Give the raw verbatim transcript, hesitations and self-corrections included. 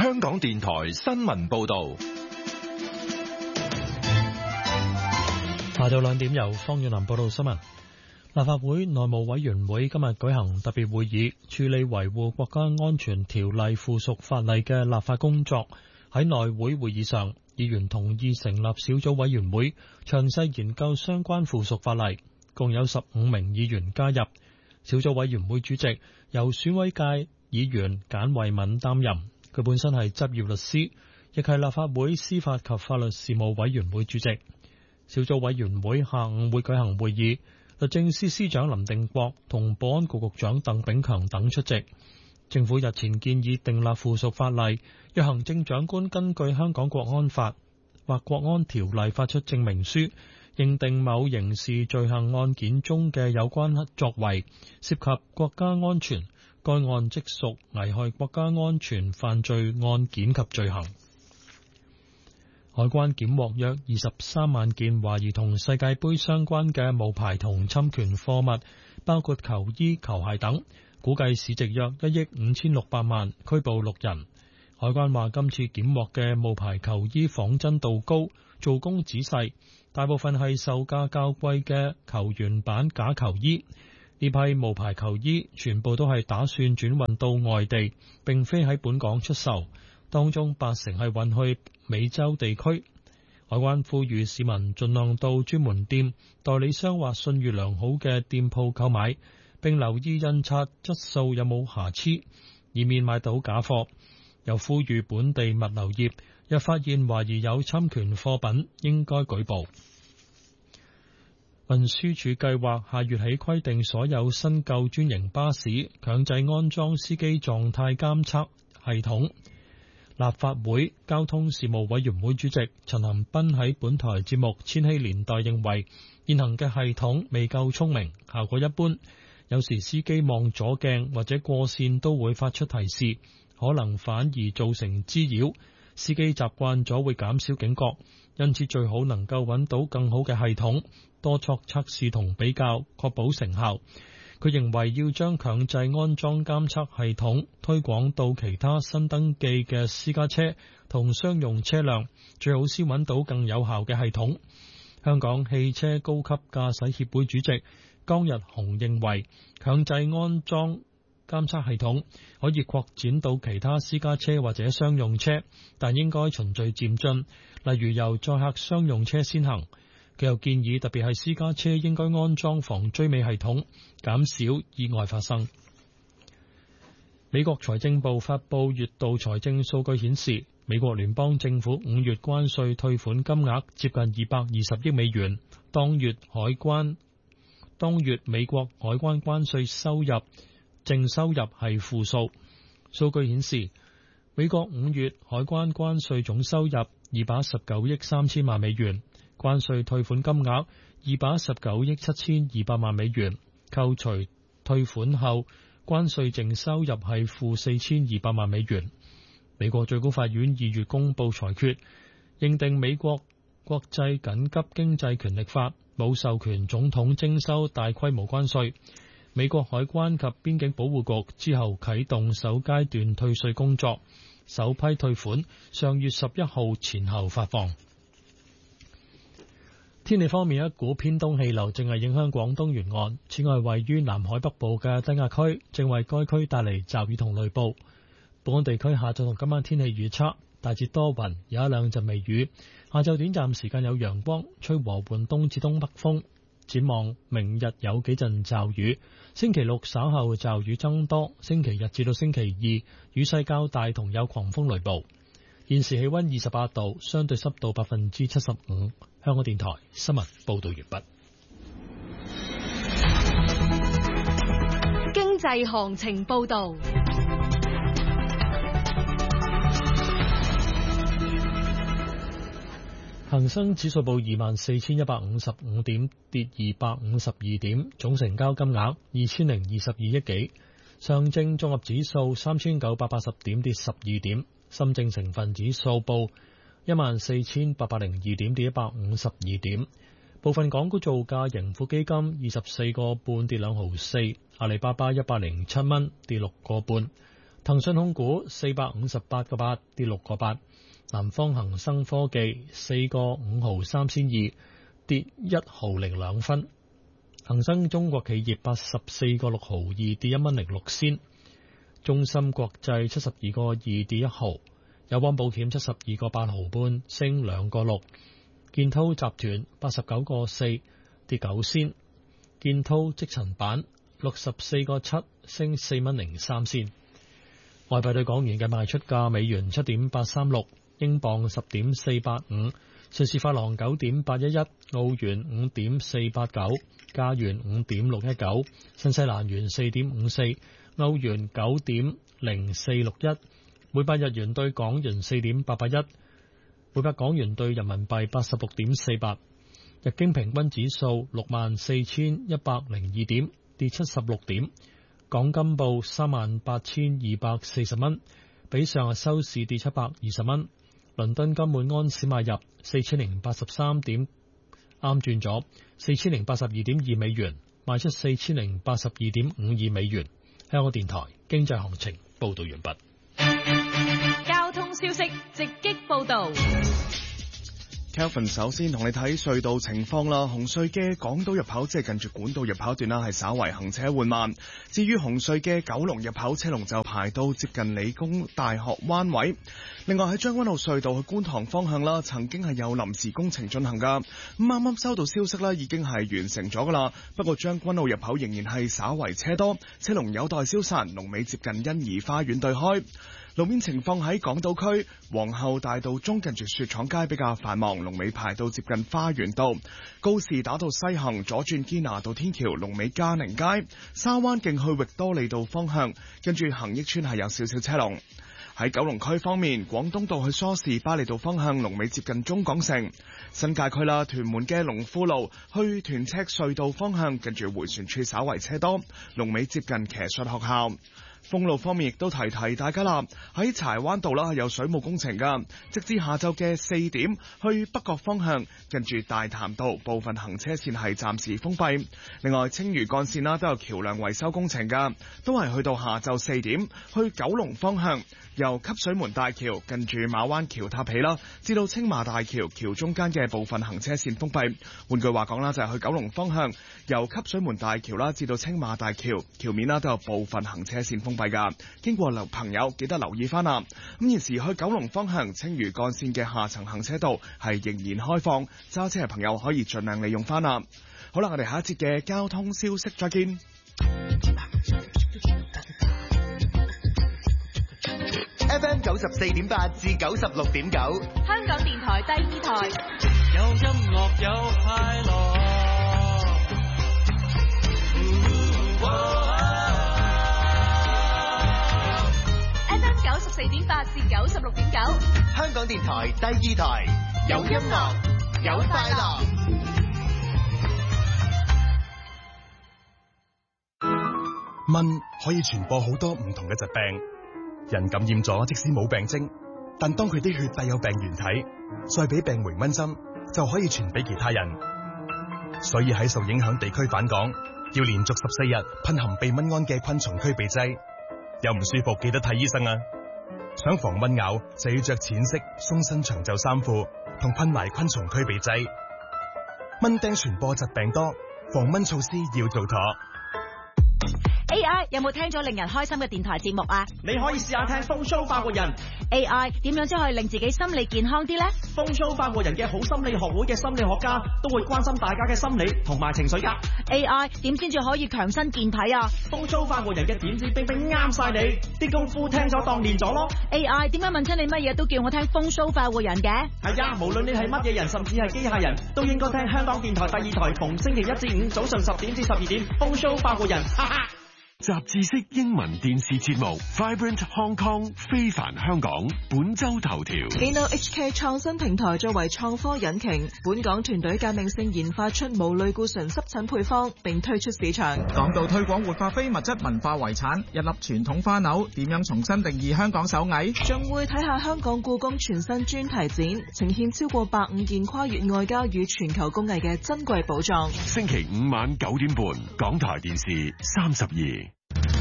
香港電台新聞報道。 下晝兩點由方遠林報道新聞。立法會內務委員會今日舉行特別會議，處理維護國家安全條例附屬法例嘅立法工作。喺內會會議上，議員同意成立小組委員會，詳細研究相關附屬法例。共有十五名議員加入。小組委員會主席由選委界議員簡慧敏擔任，佢本身係執業律師，亦係立法會司法及法律事務委員會主席。小組委員會下午會舉行會議，律政司司長林定國同保安局局長鄧炳強等出席。政府日前建議訂立附屬法例，若行政長官根據香港國安法或國安條例發出證明書，認定某刑事罪行案件中嘅有關作為涉及國家安全，該案即屬危害國家安全犯罪案件及罪行。海關檢獲約二十三萬件懷疑同世界盃相關嘅冒牌同侵權貨物，包括球衣、球鞋等，估計市值約一億五千六百萬，拘捕六人。海關話今次檢獲嘅冒牌球衣仿真度高，做工仔細，大部分係售價較貴嘅球員版假球衣。呢批冒牌球衣全部都係打算轉運到外地，並非喺本港出售，當中八成係運去美洲地區。海關呼籲市民盡量到專門店、代理商或信譽良好嘅店鋪購買，並留意印刷質素有冇瑕疵，以免買到假貨。又呼籲本地物流業若發現懷疑有侵權貨品，應該舉報。運輸署計劃下月起規定所有新購專營巴士強制安裝司機狀態監測系統。立法會交通事務委員會主席陳恒鑌喺本台節目《千禧年代》認為，現行嘅系統未夠聰明，效果一般，有時司機望左鏡或者過線都會發出提示，可能反而造成滋擾，司機習慣咗會減少警覺，因此最好能夠揾到更好嘅系統，多作測試同比較，確保成效。佢認為要將強制安裝監測系統推廣到其他新登記嘅私家車同商用車輛，最好先揾到更有效嘅系統。香港汽車高級駕駛協會主席江日雄認為，強制安裝監測系統可以擴展到其他私家車或者商用車，但應該循序漸進，例如由載客商用車先行。佢又建議，特別係私家車應該安裝防追尾系統，減少意外發生。美國財政部發佈月度財政數據顯示，美國聯邦政府五月關稅退款金額接近二百二十億美元，當月海關當月美國海關關稅收入淨收入係負數。數據顯示，美國五月海關關稅總收入二百一十九億三千萬美元。關稅退款金額二百一十九億七千二百萬美元，扣除退款後，關稅淨收入係負四千二百萬美元。美國最高法院二月公布裁決，認定美國國際緊急經濟權力法冇授權總統徵收大規模關稅。美國海關及邊境保護局之後啟動首階段退稅工作，首批退款上月十一號前後發放。天氣方面，一股偏東氣流正係影響廣東沿岸，此外位於南海北部嘅低壓區正為該區帶嚟驟雨同雷暴。本港地區下晝同今晚天氣預測大致多雲，有一兩陣微雨，下晝短暫時間有陽光，吹和緩東至東北風。展望明日有幾陣驟雨，星期六稍後驟雨增多，星期日至到星期二雨勢較大同有狂風雷暴。現時氣溫二十八度，相對濕度百分之七十五。香港電台新聞報道完畢。 經濟行情報道。 恒生指數報二萬四千一百五十五點，跌二百五十二點，總成交金額二千零二十二億幾。上證綜合指數三千九百八十點，跌十二點。深證成分指數報一萬四千八百零二點，跌一百五十二點。部分港股造價，盈富基金二十四個半跌兩毫四，阿里巴巴一百零七蚊跌六個半， 騰訊控股四百五十八個八跌六個八，南方恒生科技四個五毫三仙二跌一毫零兩分，恒生中國企業八十四個六毫二跌一蚊零六仙，中芯國際七十二個二跌一毫，友邦保險七十二個八毫半升兩個六，建滔集團八十九個四跌九仙，建滔積層板六十四個七升四蚊零三仙。外幣對港元嘅賣出價：美元七點八三六，英鎊十點四八五，瑞士法郎九點八一一，澳元五點四八九，加元五點六一九，新西蘭元四點五四，歐元九點零四六一，每百日元對港元四點八八一，每百港元對人民幣八十六點四八。日經平均指數六萬四千一百零二點，跌七十六點。港金報三萬八千二百四十蚊，比上日收市跌七百二十蚊。倫敦金每安士買入四千零八十三點，啱轉咗四千零八十二點二美元，賣出四千零八十二點五二美元。香港電台經濟行情報道完畢。 交通消息直擊報道。 Kelvin 首先同你睇隧道情況啦，紅隧嘅港島入口即係近住管道入口段啦，係稍為行車緩慢。至於紅隧嘅九龍入口車龍就排到接近理工大學灣位。另外喺將軍澳隧道去觀塘方向啦，曾經係有臨時工程進行噶，咁啱啱收到消息啦，已經係完成咗噶啦。不過將軍澳入口仍然係稍為車多，車龍有待消散，龍尾接近欣怡花園對開。路面情況喺港島區皇后大道中近住雪廠街比較繁忙，龍尾排到接近花園道。高士打道西行左轉堅拿道天橋，龍尾嘉寧街。沙灣徑去域多利道方向，跟住恒益邨係有少少車龍。喺九龍區方面，廣東道去梳士巴利道方向，龍尾接近中港城。新界區啦，屯門嘅龍富路去屯赤隧道方向，跟住迴旋處稍為車多，龍尾接近騎術學校。封路方面亦都提提大家啦，喺柴灣道啦有水務工程噶，直至下晝嘅四點，去北角方向近住大潭道部分行車線係暫時封閉。另外青嶼幹線啦都有橋梁維修工程噶，都係去到下晝四點，去九龍方向由汲水門大橋近住馬灣橋塔起啦，至到青馬大橋橋中間嘅部分行車線封閉。換句話講啦，就係去九龍方向由汲水門大橋啦至到青馬大橋橋面啦都有部分行車線封閉噶，經過留朋友記得留意翻啦。咁現時去九龍方向青嶼幹線嘅下層行車道係仍然開放，揸車嘅朋友可以盡量利用翻啦。好啦，我哋下一節嘅交通消息再見。 F M 九十四點八至九十六點九， 香港電台第二台， 有音樂有快樂。 F M 九十四點八至九十六點九， 香港電台第二台，有音樂有快樂。 蚊可以傳播好多唔同嘅疾病。人感染咗，即使冇病徵，但當佢啲血帶有病原體，再俾病媒蚊針，就可以傳俾其他人。所以喺受影響地區返港，要連續十四日噴含避蚊胺嘅昆蟲驅鼻劑。有唔舒服記得睇醫生啊！想防蚊咬就要着淺色鬆身長袖衫褲，同噴埋昆蟲驅鼻劑。蚊叮傳播疾病多，防蚊措施要做妥。 A I 有冇聽咗令人開心嘅電台節目啊？ 你可以試下聽風騷發活人。 A I 點樣先可以令自己心理健康啲呢？ 風騷發活人嘅好心理學會嘅心理學家都會關心大家嘅心理同埋情緒噶。 A I 點先至可以強身健體啊？ 風騷發活人嘅點子冰冰啱晒你，啲功夫聽咗當練咗咯。 A I 點解問親你乜嘢都叫我聽風騷發活人嘅？ 係啊，無論你係乜嘢人，甚至係機械人，都應該聽香港電台第二台，逢星期一至五早上十點至十二點，風騷發活人，哈哈。 雜誌式英文電視節目 Vibrant Hong Kong 非凡香港本周頭條。 Inno H K 創新平台作為創科引擎，本港團隊革命性研發出無類固醇濕疹配方，並推出市場。 講到推廣活化非物質文化遺產，一粒傳統花柳點樣重新定義香港手藝？ 仲會睇下香港故宮全新專題展，呈現超過百五件跨越外交與全球工藝嘅珍貴寶藏。 星期五晚九點半，港台電視三十二。